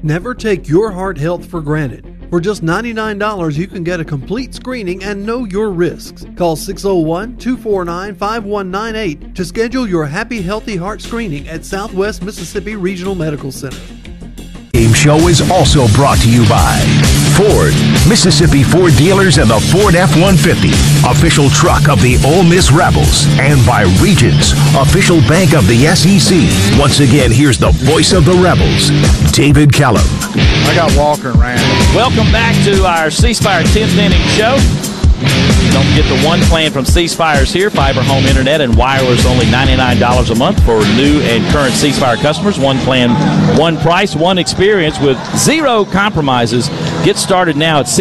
Never take your heart health for granted. For just $99, you can get a complete screening and know your risks. Call 601-249-5198 to schedule your Happy Healthy Heart screening at Southwest Mississippi Regional Medical Center. Game Show is also brought to you by Ford, Mississippi Ford dealers and the Ford F-150, official truck of the Ole Miss Rebels, and by Regions, official bank of the SEC. Once again, here's the voice of the Rebels, David Kellum. I got Walker and Randall. Welcome back to our C Spire 10th inning show. Don't forget the One Plan from C Spire's here. Fiber home internet and wireless only $99 a month for new and current C Spire customers. One plan, one price, one experience with zero compromises. Get started now at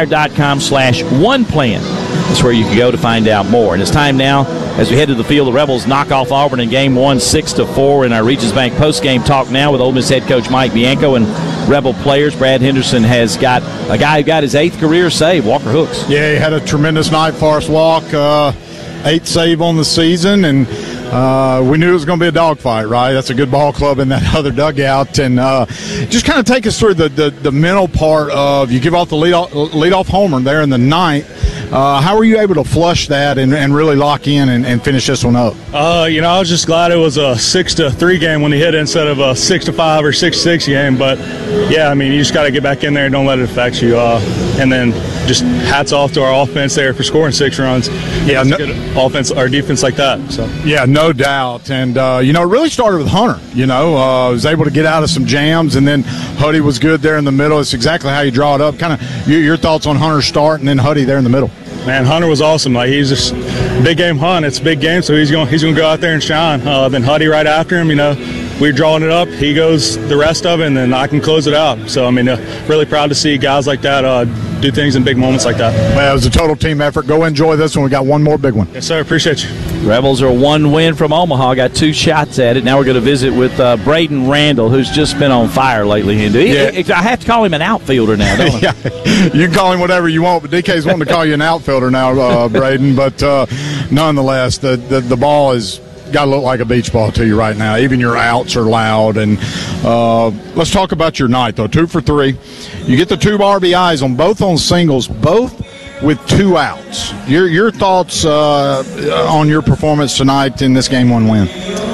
cspire.com/oneplan. That's where you can go to find out more. And it's time now, as we head to the field, the Rebels knock off Auburn in Game 1, 6-4 in our Regions Bank postgame talk now with Ole Miss head coach Mike Bianco and Rebel players. Brad Henderson has got a guy who got his 8th career save, Walker Hooks. Yeah, he had a tremendous night for us, Walk. 8th save on the season, and we knew it was going to be a dogfight, right? That's a good ball club in that other dugout. And just kind of take us through the mental part of, you give off the leadoff homer there in the 9th. How were you able to flush that and really lock in and finish this one up? I was just glad it was a 6-3 game when he hit it instead of a 6-5 or 6-6 game. But, yeah, you just got to get back in there and don't let it affect you. And then just hats off to our offense there for scoring 6 runs. Yeah, good offense, our defense like that. So yeah, no doubt. And, it really started with Hunter. Was able to get out of some jams, and then Huddy was good there in the middle. It's exactly how you draw it up. Kind of your thoughts on Hunter's start and then Huddy there in the middle. Man, Hunter was awesome. He's just big game Hunt. It's a big game, so he's going to go out there and shine. Then Huddy right after him. We're drawing it up. He goes the rest of it, and then I can close it out. So really proud to see guys like that do things in big moments like that. Well, it was a total team effort. Go enjoy this one. We got one more big one. Yes, sir. Appreciate you. Rebels are 1 win from Omaha. Got 2 shots at it. Now we're going to visit with Braden Randall, who's just been on fire lately. I have to call him an outfielder now, don't I? Yeah, you can call him whatever you want, but DK's wanting to call you an outfielder now, Braden. But nonetheless, the ball is got to look like a beach ball to you right now. Even your outs are loud. And let's talk about your night, though. 2 for 3. You get the 2 RBIs on singles, both with 2 outs. Your thoughts on your performance tonight in this Game 1 win?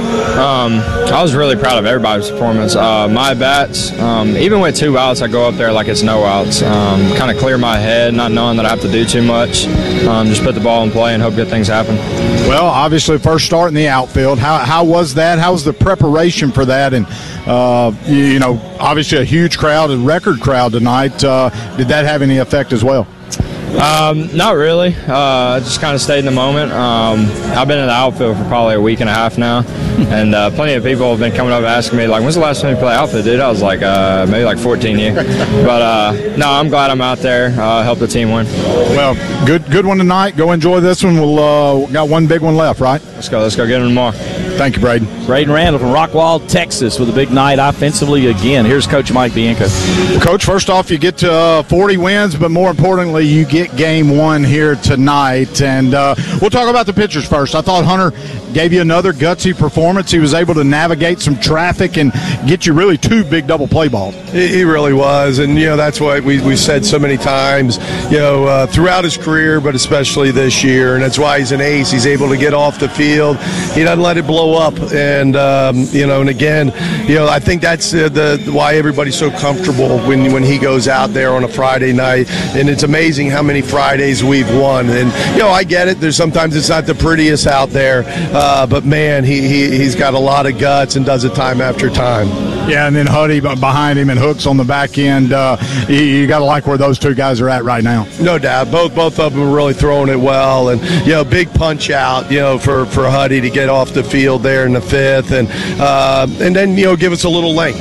I was really proud of everybody's performance. My bats, even with 2 outs, I go up there like it's no outs. Kind of clear my head, not knowing that I have to do too much. Just put the ball in play and hope good things happen. Well, obviously, first start in the outfield. How was that? How was the preparation for that? And, obviously a huge crowd, a record crowd tonight. Did that have any effect as well? Not really. I just kind of stayed in the moment. I've been in the outfield for probably a week and a half now, and plenty of people have been coming up asking me, like, when's the last time you played outfield, dude? I was like, maybe like 14 years. But, no, I'm glad I'm out there, help the team win. Well, good one tonight. Go enjoy this one. We'll got one big one left, right? Let's go get them tomorrow. Thank you, Braden. Braden Randall from Rockwall, Texas, with a big night offensively again. Here's Coach Mike Bianco. Well, Coach, first off, you get to 40 wins, but more importantly, you get Game 1 here tonight. And we'll talk about the pitchers first. I thought Hunter gave you another gutsy performance. He was able to navigate some traffic and get you really 2 big double play balls. He really was. And, that's what we said so many times, throughout his career, but especially this year. And that's why he's an ace. He's able to get off the field. He doesn't let it blow up. And, and again, I think that's why everybody's so comfortable when he goes out there on a Friday night. And it's amazing how many Fridays we've won. And, I get it. Sometimes it's not the prettiest out there. But, man, he's got a lot of guts and does it time after time. Yeah, and then Huddy behind him and Hooks on the back end. You got to like where those 2 guys are at right now. No doubt. Both of them are really throwing it well. And, big punch out, for Huddy to get off the field there in the 5th. And then, give us a little length,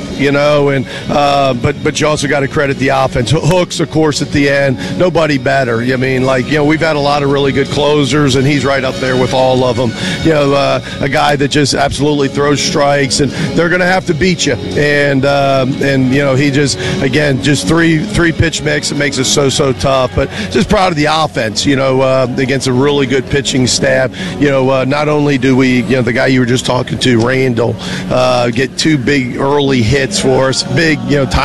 but you also got to credit the offense. Hooks, of course, at the end. Nobody better. We've had a lot of really good closers, and he's right up there with all of them. A guy that just absolutely throws strikes, and they're going to have to beat you. And he just 3 pitch mix. It makes it so tough. But just proud of the offense, against a really good pitching staff. Not only do we, the guy you were just talking to, Randall, get 2 big early hits for us, big,